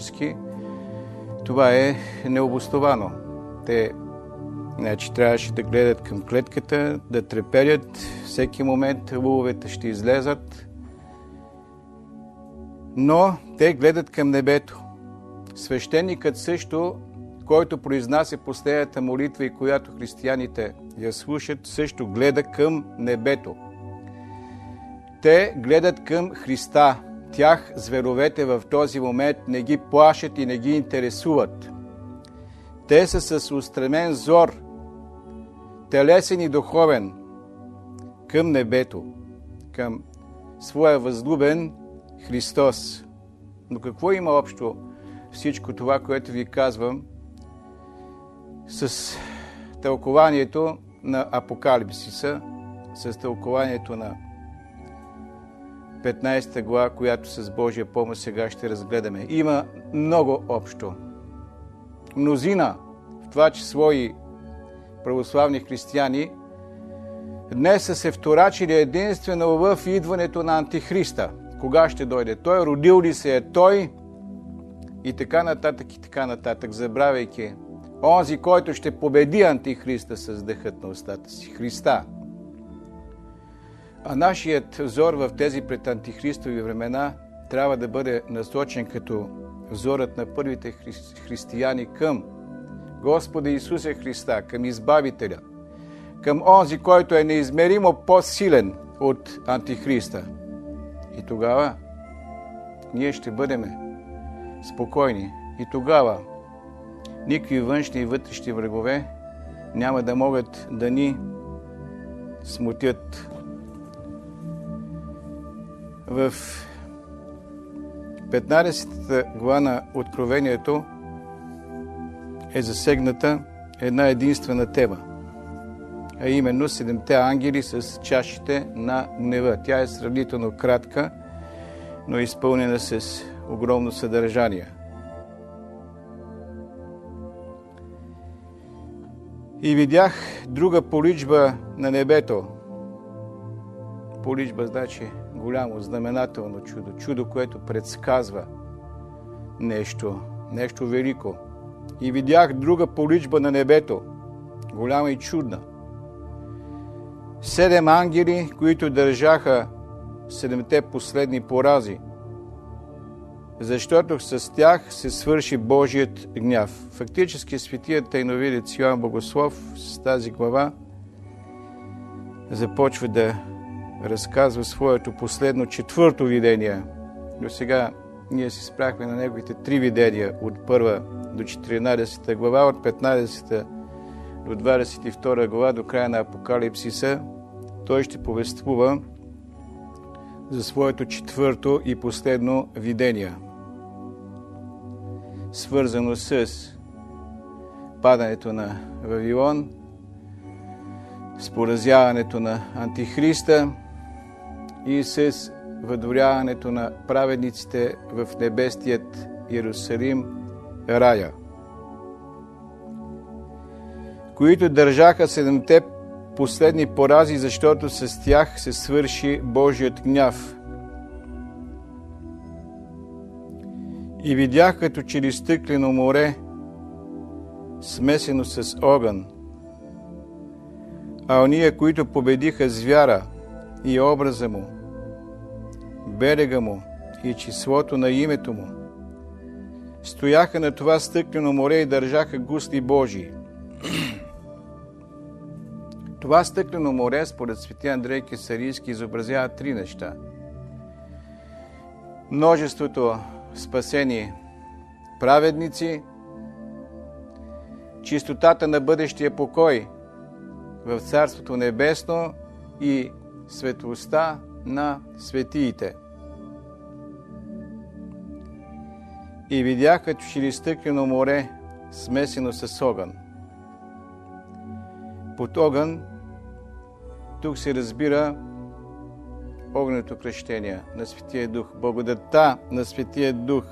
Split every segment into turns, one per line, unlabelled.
физически, това е необосновано. Те трябваше да гледат към клетката, да треперят, всеки момент лъвовете ще излезат, но те гледат към небето. Свещеникът също, който произнася последната молитва и която християните я слушат, също гледа към небето. Те гледат към Христа. Тях зверовете в този момент не ги плашат и не ги интересуват. Те са с устремен взор, телесен и духовен, към небето, към своя възлюбен Христос. Но какво има общо всичко това, което ви казвам, с тълкованието на Апокалипсиса, с тълкованието на 15 глава, която с Божия помощ сега ще разгледаме? Има много общо. Мнозина, в това число и православни християни, днес са се вторачили единствено в идването на Антихриста. Кога ще дойде той, родил ли се е той и така нататък, забравяйки онзи, който ще победи Антихриста с дъхът на устата си, Христа. А нашият взор в тези пред антихристови времена трябва да бъде насочен като взорът на първите християни към Господа Исуса Христа, към Избавителя, към онзи, който е неизмеримо по-силен от Антихриста. И тогава ние ще бъдем спокойни. И тогава никакви външни и вътрешни врагове няма да могат да ни смутят. В 15-та глава на Откровението е засегната една единствена тема, а именно 7-те ангели с чашите на гнева. Тя е сравнително кратка, но изпълнена с огромно съдържание. И видях друга поличба на небето. Поличба значи голямо, знаменателно чудо. Чудо, което предсказва нещо велико. И видях друга поличба на небето, голяма и чудна. 7 ангели, които държаха 7-те последни порази, защото с тях се свърши Божият гняв. Фактически светият тайновидец Йоан Богослов с тази глава започва да разказва своето последно 4-то видение. До сега ние се спряхме на неговите 3 видения от 1 до 14 глава, от 15 до 22 глава до края на Апокалипсиса. Той ще повествува за своето 4-то и последно видение, свързано с падането на Вавилон, с поразяването на Антихриста и с въдворяването на праведниците в небестият Иерусалим, рая, които държаха 7-те последни порази, защото с тях се свърши Божият гняв. И видях като че ли стъклено море, смесено с огън, а ония, които победиха звяра и образа му, берега му и числото на името му, стояха на това стъклено море и държаха гусли Божии. Това стъклено море, според свети Андрей Кесарийски, изобразява 3 неща. Множеството спасени праведници, чистотата на бъдещия покой в Царството Небесно и светлостта на светиите. И видях като че ли стъклено море, смесено с огън. Под огън тук се разбира огненото кръщение на Светия Дух, благодатта на Светия Дух.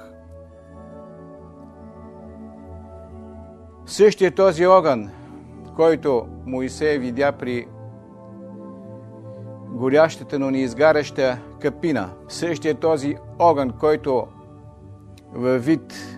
Същия този огън, който Моисей видя при горящата, но не изгаряща капина, същия този огън, който във вид